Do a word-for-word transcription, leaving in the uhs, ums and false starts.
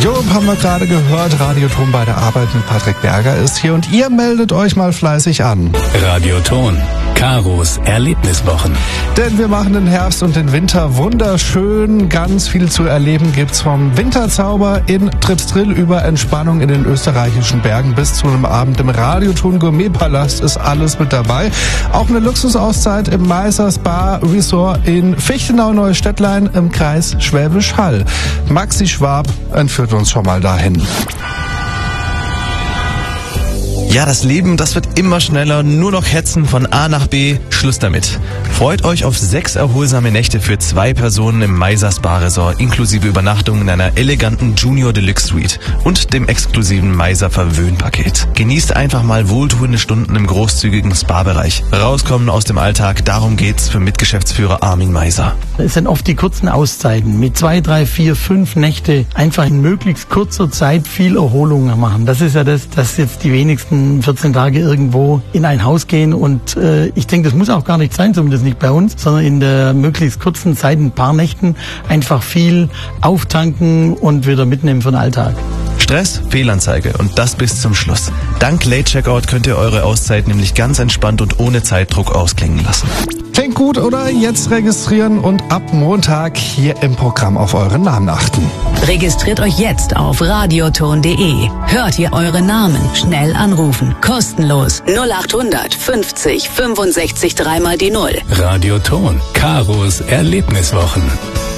Job haben wir gerade gehört. Radioton bei der Arbeit mit Patrick Berger ist hier und ihr meldet euch mal fleißig an. Radioton, Karos Erlebniswochen. Denn wir machen den Herbst und den Winter wunderschön. Ganz viel zu erleben gibt's vom Winterzauber in Tripsdrill über Entspannung in den österreichischen Bergen bis zu einem Abend im Radioton Gourmetpalast ist alles mit dabei. Auch eine Luxusauszeit im Meiser Spa Resort in Fichtenau-Neustädtlein im Kreis Schwäbisch Hall. Maxi Schwab entführt uns schon mal dahin. Ja, das Leben, das wird immer schneller, nur noch hetzen von A nach B, Schluss damit. Freut euch auf sechs erholsame Nächte für zwei Personen im Meiser Spa Resort, inklusive Übernachtung in einer eleganten Junior Deluxe Suite und dem exklusiven Meiser Verwöhnpaket. Genießt einfach mal wohltuende Stunden im großzügigen Spa-Bereich. Rauskommen aus dem Alltag, darum geht's für Mitgeschäftsführer Armin Meiser. Es sind oft die kurzen Auszeiten mit zwei, drei, vier, fünf Nächte einfach in möglichst kurzer Zeit viel Erholung machen. Das ist ja das, dass jetzt die wenigsten vierzehn Tage irgendwo in ein Haus gehen und äh, ich denke, das muss auch gar nicht sein, zumindest nicht bei uns, sondern in der möglichst kurzen Zeit, ein paar Nächten, einfach viel auftanken und wieder mitnehmen für den Alltag. Stress, Fehlanzeige und das bis zum Schluss. Dank Late Checkout könnt ihr eure Auszeit nämlich ganz entspannt und ohne Zeitdruck ausklingen lassen. Klingt gut, oder? Jetzt registrieren und ab Montag hier im Programm auf euren Namen achten. Registriert euch jetzt auf radioton punkt de. Hört ihr eure Namen, schnell anrufen, kostenlos null achthundert fünfzig fünfundsechzig dreimal die Null. Radioton, Karos Erlebniswochen.